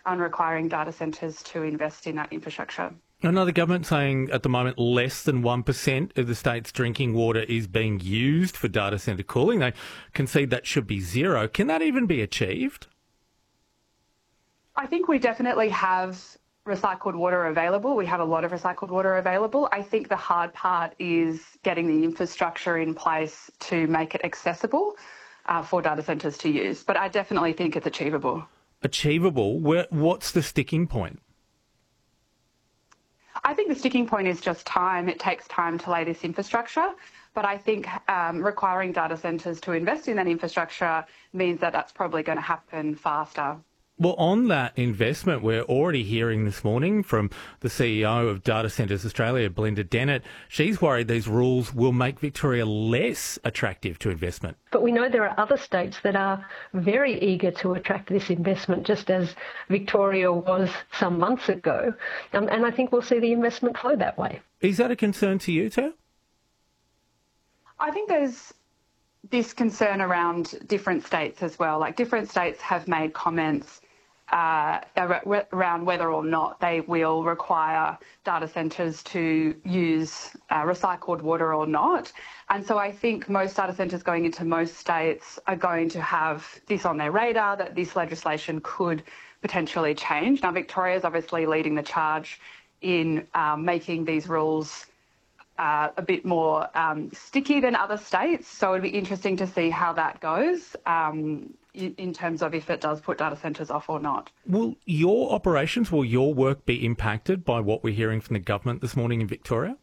on requiring data centres to invest in that infrastructure. Another government saying at the moment less than 1% of the state's drinking water is being used for data centre cooling. They concede that should be zero. Can that even be achieved? I think we definitely have recycled water available. We have a lot of recycled water available. I think the hard part is getting the infrastructure in place to make it accessible for data centres to use. But I definitely think it's achievable. Achievable? What's the sticking point? I think the sticking point is just time. It takes time to lay this infrastructure. But I think requiring data centres to invest in that infrastructure means that that's probably going to happen faster. Well, on that investment, we're already hearing this morning from the CEO of Data Centres Australia, Belinda Dennett. She's worried these rules will make Victoria less attractive to investment. But we know there are other states that are very eager to attract this investment, just as Victoria was some months ago. And I think we'll see the investment flow that way. Is that a concern to you, Tao? I think there's this concern around different states as well. Like, different states have made comments around whether or not they will require data centres to use recycled water or not. And so I think most data centres going into most states are going to have this on their radar, that this legislation could potentially change. Now, Victoria is obviously leading the charge in making these rules a bit more sticky than other states. So it'd be interesting to see how that goes in terms of if it does put data centres off or not. Will your operations, will your work be impacted by what we're hearing from the government this morning in Victoria?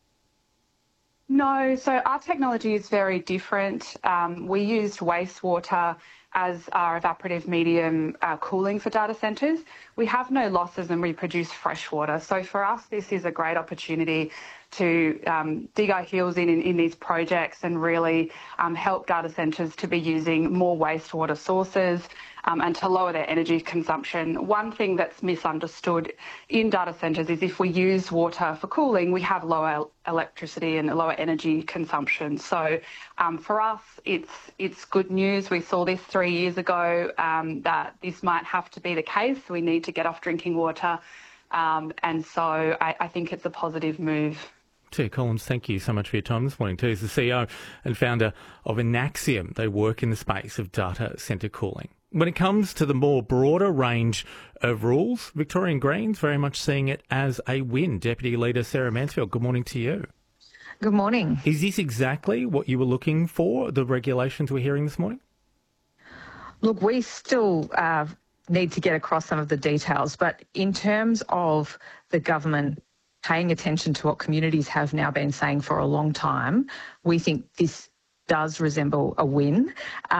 No, so our technology is very different. We used wastewater as our evaporative medium cooling for data centres. We have no losses and we produce fresh water. So for us, this is a great opportunity to dig our heels in these projects and really help data centres to be using more wastewater sources and to lower their energy consumption. One thing that's misunderstood in data centres is if we use water for cooling, we have lower electricity and lower energy consumption. So for us, it's good news. We saw this 3 years ago that this might have to be the case. We need to get off drinking water. And so I think it's a positive move. Tia Collins, thank you so much for your time this morning. Tia is the CEO and founder of Enaxium. They work in the space of data centre cooling. When it comes to the more broader range of rules, Victorian Greens very much seeing it as a win. Deputy Leader Sarah Mansfield, good morning to you. Good morning. Is this exactly what you were looking for, the regulations we're hearing this morning? Look, we still need to get across some of the details, but in terms of the government paying attention to what communities have now been saying for a long time, we think this does resemble a win.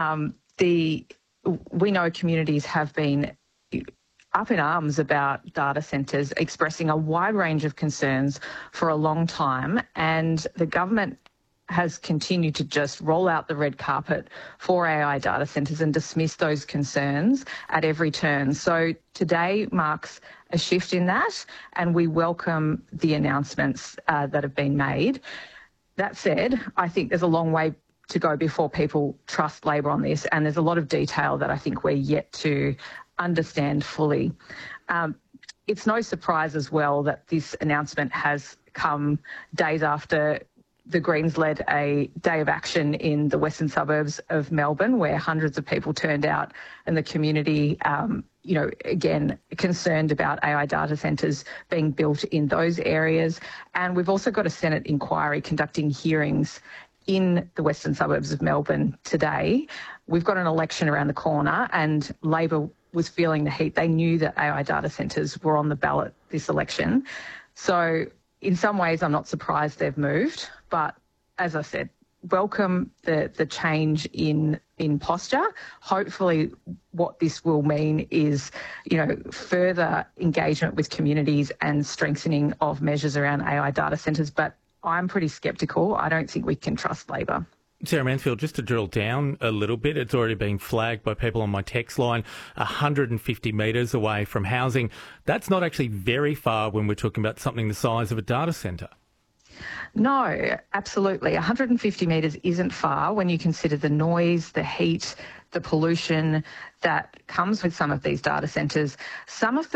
We know communities have been up in arms about data centres, expressing a wide range of concerns for a long time, and the government has continued to just roll out the red carpet for AI data centres and dismiss those concerns at every turn. So today marks a shift in that, and we welcome the announcements that have been made. That said, I think there's a long way to go before people trust Labor on this, and there's a lot of detail that I think we're yet to understand fully. It's no surprise as well that this announcement has come days after the Greens led a day of action in the western suburbs of Melbourne, where hundreds of people turned out, and the community, again, concerned about AI data centres being built in those areas. And we've also got a Senate inquiry conducting hearings in the western suburbs of Melbourne today. We've got an election around the corner, and Labor was feeling the heat. They knew that AI data centres were on the ballot this election. So in some ways, I'm not surprised they've moved. But as I said, welcome the change in posture. Hopefully what this will mean is, further engagement with communities and strengthening of measures around AI data centres. But I'm pretty sceptical. I don't think we can trust Labor. Sarah Mansfield, just to drill down a little bit, it's already been flagged by people on my text line, 150 metres away from housing. That's not actually very far when we're talking about something the size of a data centre. No, absolutely. 150 metres isn't far when you consider the noise, the heat, the pollution that comes with some of these data centres. Some of